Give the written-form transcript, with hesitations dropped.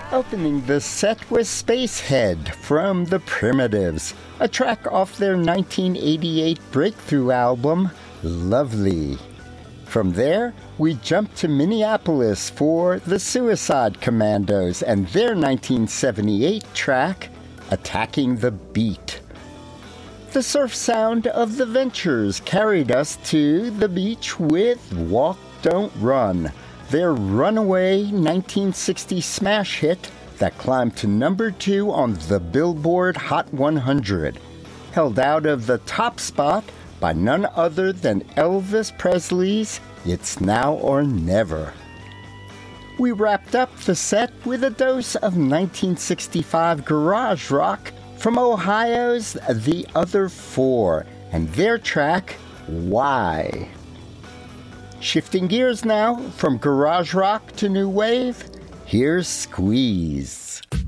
Opening the set was Spacehead from The Primitives, a track off their 1988 breakthrough album, Lovely. From there, we jumped to Minneapolis for the Suicide Commandos and their 1978 track, Attacking the Beat. The surf sound of The Ventures carried us to the beach with Walk, Don't Run, their runaway 1960 smash hit that climbed to number 2 on the Billboard Hot 100, held out of the top spot by none other than Elvis Presley's It's Now or Never. We wrapped up the set with a dose of 1965 garage rock from Ohio's The Other Four and their track, Why. Shifting gears now from garage rock to new wave, here's Squeeze.